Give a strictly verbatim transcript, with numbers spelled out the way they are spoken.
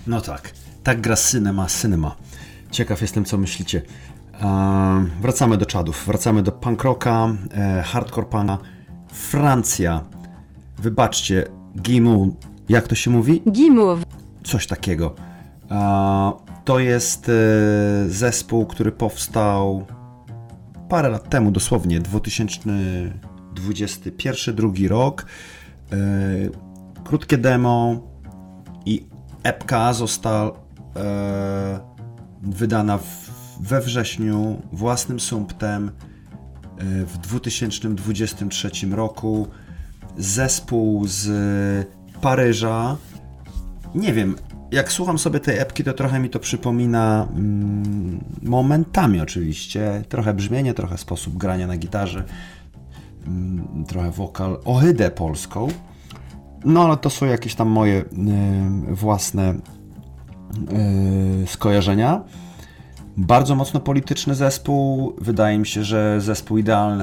No tak, tak gra Cinema Cinema. Ciekaw jestem, co myślicie. Eee, wracamy do czadów, wracamy do punk rocka, e, hardcore punka. Francja. Wybaczcie, Gimu, jak to się mówi? Guimauve. Coś takiego. Eee, to jest e, zespół, który powstał parę lat temu, dosłownie, dwa tysiące dwudziesty pierwszy, drugi rok. E, krótkie demo i epka została e, wydana w, we wrześniu własnym sumptem e, w dwa tysiące dwudziestym trzecim roku. Zespół z Paryża. Nie wiem, jak słucham sobie tej epki, to trochę mi to przypomina mm, momentami oczywiście. Trochę brzmienie, trochę sposób grania na gitarze, mm, trochę wokal, ohydę polską. No ale to są jakieś tam moje y, własne y, skojarzenia. Bardzo mocno polityczny zespół. Wydaje mi się, że zespół idealny